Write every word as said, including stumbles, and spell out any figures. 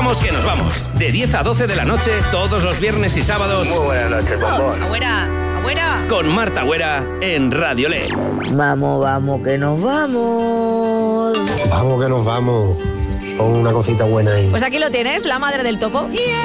Vamos que nos vamos. De diez a doce de la noche, todos los viernes y sábados. Muy buenas noches, bombón. Agüera, agüera. Con Marta Agüera en Radio L E. Vamos, vamos, que nos vamos. Vamos, que nos vamos. Con una cosita buena ahí. Pues aquí lo tienes, la madre del topo.